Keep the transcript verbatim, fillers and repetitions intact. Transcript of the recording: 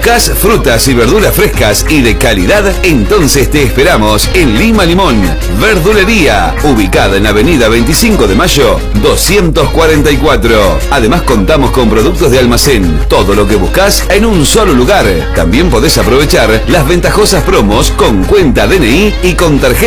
¿Buscas frutas y verduras frescas y de calidad? Entonces te esperamos en Lima Limón, Verdulería, ubicada en Avenida veinticinco de Mayo, doscientos cuarenta y cuatro. Además contamos con productos de almacén, todo lo que buscas en un solo lugar. También podés aprovechar las ventajosas promos con cuenta D N I y con tarjeta